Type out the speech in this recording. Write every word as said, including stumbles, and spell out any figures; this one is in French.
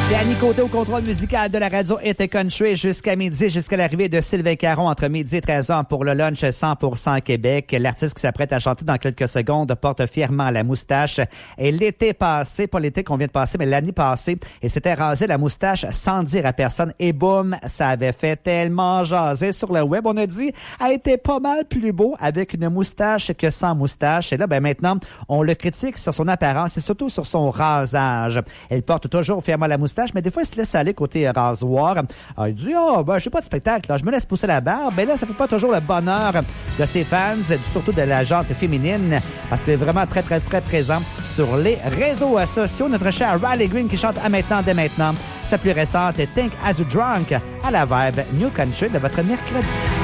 Danny Côté au contrôle musical de la radio Hit Country jusqu'à midi, jusqu'à l'arrivée de Sylvain Caron entre midi et treize heures pour le lunch cent pour cent Québec. L'artiste qui s'apprête à chanter dans quelques secondes porte fièrement la moustache. Et l'été passé, pas l'été qu'on vient de passer, mais l'année passée, il s'était rasé la moustache sans dire à personne. Et boum, ça avait fait tellement jaser sur le web. On a dit, a été pas mal plus beau avec une moustache que sans moustache. Et là, ben maintenant, on le critique sur son apparence et surtout sur son rasage. Elle porte toujours fièrement la moustache, mais des fois, il se laisse aller côté rasoir. Alors, il dit, oh, ben, j'ai pas de spectacle, là. Je me laisse pousser la barbe. Mais là, ça fait pas toujours le bonheur de ses fans, surtout de la gente féminine, parce qu'il est vraiment très, très, très présent sur les réseaux sociaux. Notre cher Riley Green qui chante à maintenant, dès maintenant, sa plus récente, Think As You Drunk, à la vibe New Country de votre mercredi.